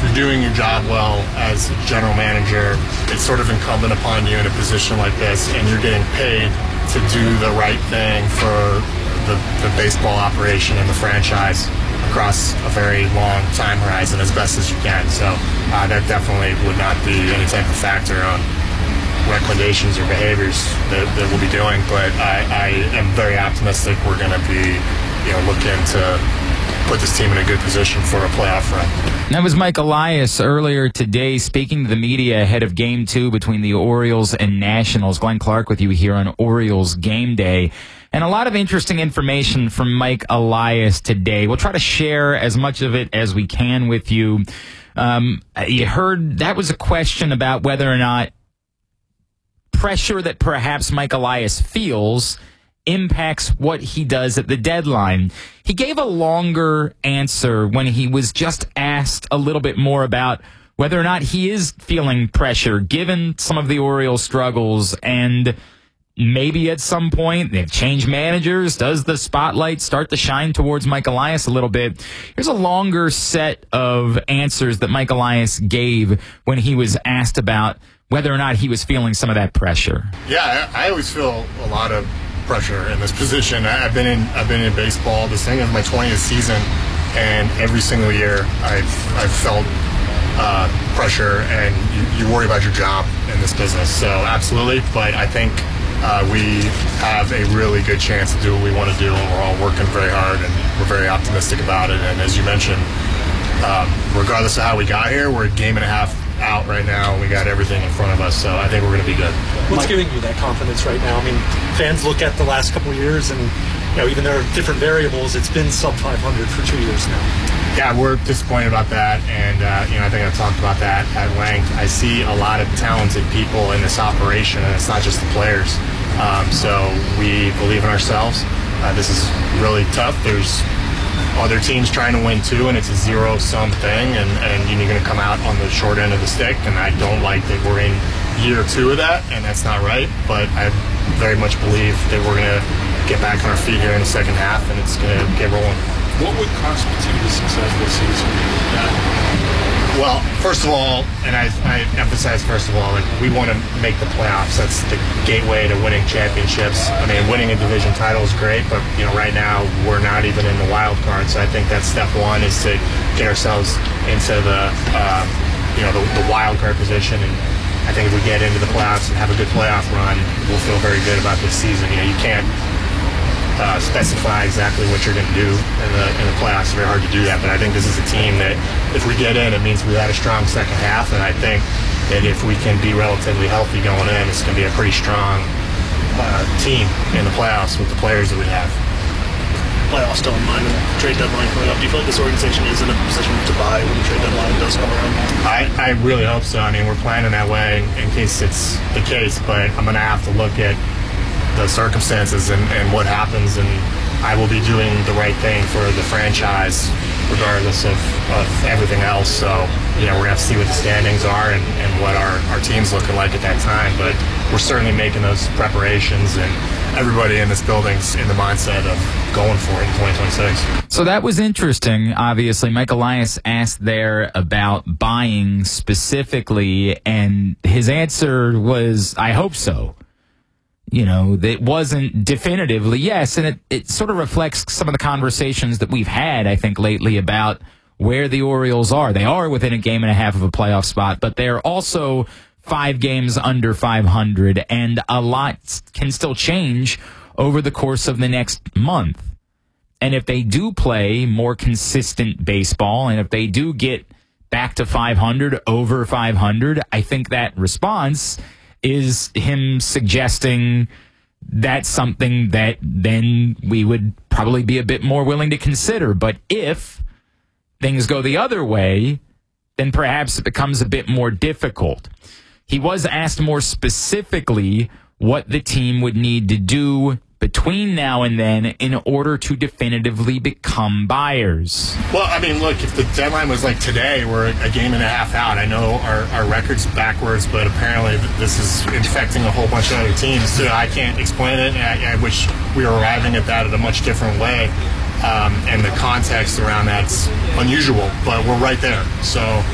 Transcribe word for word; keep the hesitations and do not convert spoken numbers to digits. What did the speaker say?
you're doing your job well as general manager, it's sort of incumbent upon you in a position like this, and you're getting paid to do the right thing for the, the baseball operation and the franchise across a very long time horizon as best as you can. So uh, that definitely would not be any type of factor on recommendations or behaviors that, that we'll be doing. But I, I am very optimistic we're going to be, you know, looking to put this team in a good position for a playoff run. That was Mike Elias earlier today speaking to the media ahead of Game two between the Orioles and Nationals. Glenn Clark with you here on Orioles Game Day. And a lot of interesting information from Mike Elias today. We'll try to share as much of it as we can with you. Um, you heard that was a question about whether or not pressure that perhaps Mike Elias feels impacts what he does at the deadline. He gave a longer answer when he was just asked a little bit more about whether or not he is feeling pressure given some of the Orioles struggles, and maybe at some point they've changed managers. Does the spotlight start to shine towards Mike Elias a little bit? Here's a longer set of answers that Mike Elias gave when he was asked about whether or not he was feeling some of that pressure. Yeah, I, I always feel a lot of pressure in this position. I've been in I've been in baseball. This thing is my twentieth season, and every single year I've I've felt uh, pressure, and you, you worry about your job in this business. So absolutely, but I think uh, we have a really good chance to do what we want to do, and we're all working very hard, and we're very optimistic about it. And as you mentioned, um, regardless of how we got here, we're a game and a half out right now, and we got everything in front of us, so I think we're going to be good. What's giving you that confidence right now? I mean, fans look at the last couple of years, and you know, even there are different variables. It's been sub five hundred for two years now. Yeah, we're disappointed about that, and uh, you know, I think I've talked about that at length. I see a lot of talented people in this operation, and it's not just the players. Um, so we believe in ourselves. Uh, this is really tough. There's other teams trying to win too, and it's a zero-sum thing, and, and you're going to come out on the short end of the stick, and I don't like that we're in year two of that, and that's not right, but I very much believe that we're going to get back on our feet here in the second half, and it's going to get rolling. What would constitute a successful season? Well, first of all, and I, I emphasize first of all, like, we want to make the playoffs. That's the gateway to winning championships. I mean, winning a division title is great, but you know, right now we're not even in the wild card. So I think that's step one, is to get ourselves into the uh, you know the, the wild card position. And I think if we get into the playoffs and have a good playoff run, we'll feel very good about this season. You know, you can't Uh, specify exactly what you're going to do in the in the playoffs. It's very hard to do that, but I think this is a team that if we get in, it means we've had a strong second half, and I think that if we can be relatively healthy going in, it's going to be a pretty strong uh, team in the playoffs with the players that we have. Playoffs still in mind, and the trade deadline coming up. Do you feel like this organization is in a position to buy when the trade deadline does come around? I, I really hope so. I mean, we're planning that way in, in case it's the case, but I'm going to have to look at the circumstances and, and what happens, and I will be doing the right thing for the franchise regardless of, of everything else. So, you know, we're going to have to see what the standings are and, and what our, our team's looking like at that time, but we're certainly making those preparations, and everybody in this building's in the mindset of going for it in twenty twenty-six. So that was interesting. Obviously, Mike Elias asked there about buying specifically, and his answer was, I hope so. You know, it wasn't definitively yes, and it, it sort of reflects some of the conversations that we've had, I think, lately about where the Orioles are. They are within a game and a half of a playoff spot, but they're also five games under five hundred, and a lot can still change over the course of the next month. And if they do play more consistent baseball, and if they do get back to five hundred, over five hundred, I think that response is him suggesting that's something that then we would probably be a bit more willing to consider. But if things go the other way, then perhaps it becomes a bit more difficult. He was asked more specifically what the team would need to do between now and then in order to definitively become buyers. Well, I mean, look, if the deadline was like today, we're a game and a half out. I know our, our record's backwards, but apparently this is infecting a whole bunch of other teams. So I can't explain it, and I, I wish we were arriving at that in a much different way. Um, and the context around that's unusual, but we're right there. So